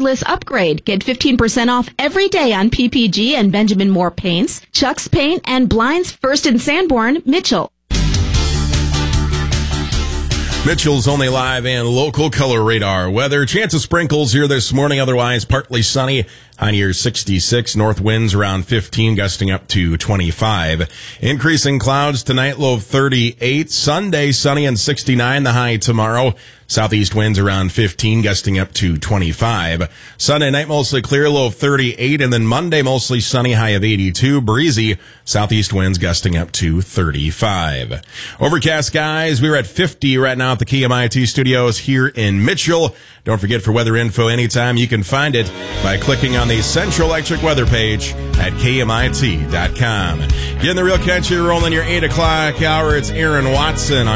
woodless upgrade. Get 15% off every day on PPG and Benjamin Moore paints, Chuck's Paint, and Blinds First in Sanborn, Mitchell. Mitchell's only live and local color radar weather. Chance of sprinkles here this morning, otherwise partly sunny. High near 66. North winds around 15, gusting up to 25. Increasing clouds tonight, low of 38. Sunday, sunny and 69. The high tomorrow. Southeast winds around 15, gusting up to 25. Sunday night, mostly clear, low of 38. And then Monday, mostly sunny, high of 82. Breezy. Southeast winds gusting up to 35. Overcast skies. We were at 50 right now at the KMIT studios here in Mitchell. Don't forget, for weather info anytime, you can find it by clicking on the Central Electric weather page at KMIT.com. Getting the real catch here, rolling your 8 o'clock hour. It's Aaron Watson on